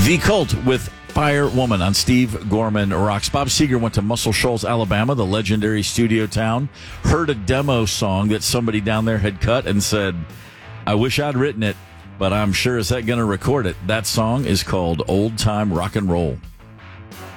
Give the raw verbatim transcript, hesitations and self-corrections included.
The Cult with Fire Woman on Steve Gorman Rocks. Bob Seger went to Muscle Shoals, Alabama, the legendary studio town, heard a demo song that somebody down there had cut and said, I wish I'd written it, but I'm sure as heck going to record it. That song is called Old Time Rock and Roll.